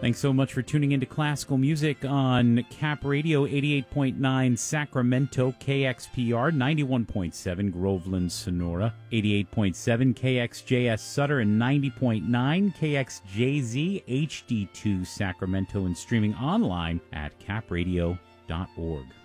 Thanks so much for tuning into classical music on Cap Radio 88.9 Sacramento, KXPR 91.7 Groveland, Sonora, 88.7 KXJS Sutter, and 90.9 KXJZ HD2 Sacramento, and streaming online at capradio.org.